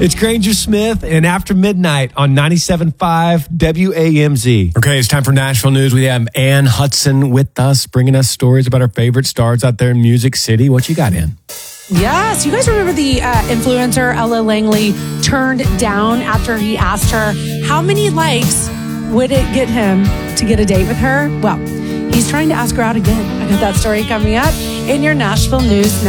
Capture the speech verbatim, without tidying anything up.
It's Granger Smith and After Midnight on ninety-seven point five W A M Z. Okay, it's time for Nashville News. We have Ann Hudson with us, bringing us stories about our favorite stars out there in Music City. What you got, Ann? Yes, you guys remember the uh, influencer Ella Langley turned down after he asked her how many likes would it get him to get a date with her? Well, he's trying to ask her out again. I got that story coming up in your Nashville News now.